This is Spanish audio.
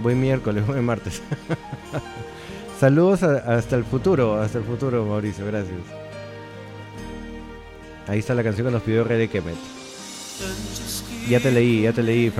Buen miércoles, buen martes. Saludos hasta el futuro, Mauricio, gracias. Ahí está la canción que nos pidió Rede Kemet. Ya te leí,